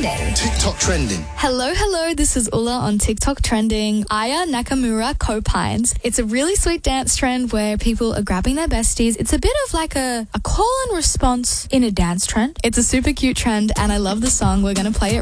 Trending. TikTok Trending. Hello, this is Ulla on TikTok Trending. Aya Nakamura Copines. It's a really sweet dance trend where people are grabbing their besties. It's a bit of like a call and response in a dance trend. It's a super cute trend and I love the song. We're going to play it